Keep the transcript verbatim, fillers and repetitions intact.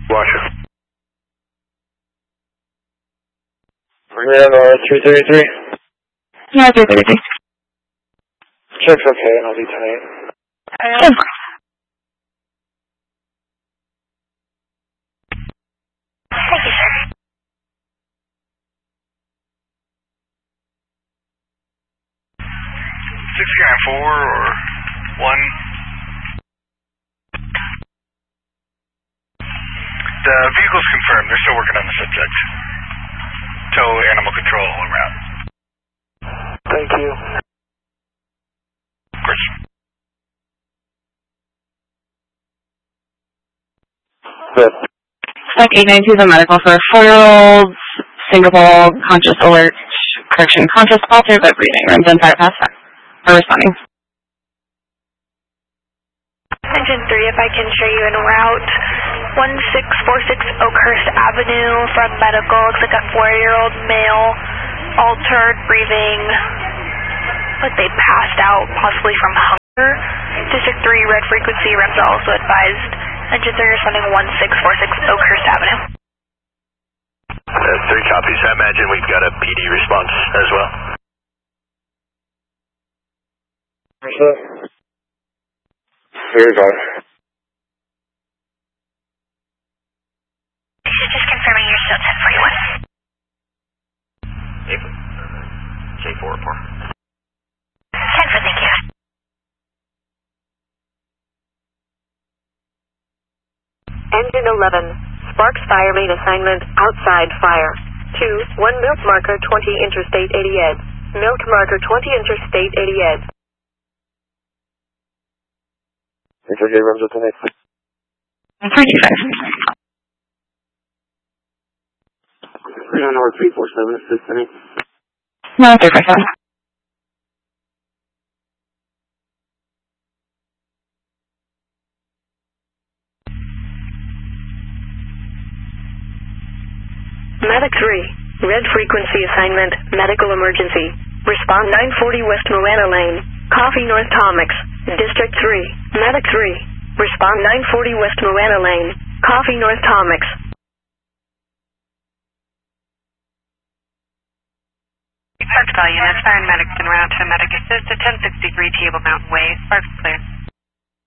Watcher. We're on uh, three thirty-three. Yeah, three thirty-three. Check's okay, and I'll be tonight. Ten. Thank you, sir. Six nine four or one. The vehicle's confirmed. They're still working on the subject. Tow animal control around. Thank you. Of course. Good. Spec eight nine two is a medical for a four-year-old, syncopal, conscious alert, correction, conscious, altered but breathing, room done fire pass back. Are responding. Engine three, if I can show you en route, one six four six Oakhurst Avenue from medical. Looks like a four-year-old male, altered, breathing, like they passed out, possibly from hunger. District three, red frequency, R E Ms are also advised. Engine three responding one six four six Oakhurst Avenue. Uh, three copies. I imagine we've got a P D response as well. What's up? Here we go. Just confirming you're still ten forty-one. J four report. ten for thank you. Engine eleven, Sparks Fire main assignment, outside fire. two, one milk marker twenty Interstate eighty Ed. Milk marker twenty Interstate eighty Ed. Thanks for J R E Ms with tonight. Pretty fast. We're on our three four seven, assist tonight. No, three five seven. Medic three, red frequency assignment, medical emergency. Respond nine forty West Moana Lane, Coffee North Tomics, District three. Medic three, respond nine forty West Moana Lane, Coffee North Tomics. Park Valley units, fire and medics en route to medic assist at ten sixty-three Table Mountain Way, Sparks clear.